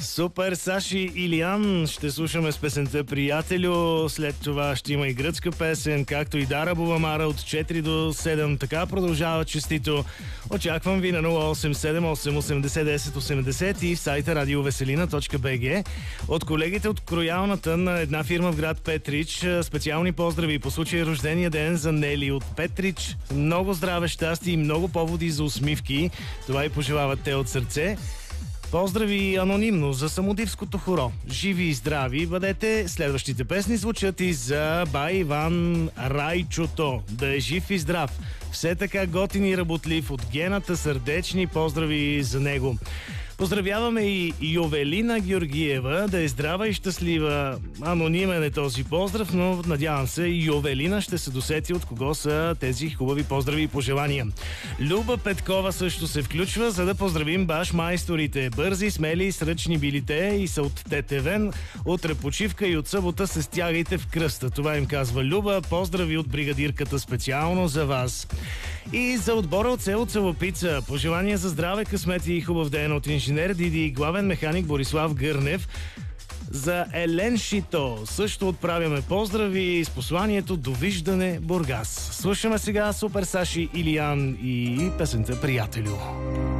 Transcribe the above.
Супер, Саши Илиян ще слушаме с песента "Приятелю". След това ще има и гръцка песен, както и Дара Бувамара от 4 до 7. Така продължава честито. Очаквам ви на 0878 80 10 80 и в сайта radioveselina.bg. От колегите от кроялната на една фирма в град Петрич специални поздрави по случай рождения ден за Нели от Петрич. Много здраве, щастие и много поводи за усмивки. Това и пожелават те от сърце. Поздрави анонимно за Самодивското хоро. Живи и здрави бъдете. Следващите песни звучат и за бай Иван Райчото. Да е жив и здрав. Все така готин и работлив. От Гената сърдечни поздрави за него. Поздравяваме и Йовелина Георгиева, да е здрава и щастлива. Анонимен е този поздрав, но надявам се и Йовелина ще се досети от кого са тези хубави поздрави и пожелания. Люба Петкова също се включва, за да поздравим баш майсторите. Бързи, смели, сръчни билите и са от Тетевен. Утре почивка и от събота се стягайте в кръста. Това им казва Люба. Поздрави от бригадирката специално за вас. И за отбора от село Целопица. Пожелания за здраве, късмет и хубав ден от инженер Диди и главен механик Борислав Гърнев. За Елен Шито също отправяме поздрави с посланието "Довиждане, Бургас". Слушаме сега Супер Саши Илиян и песента "Приятелю".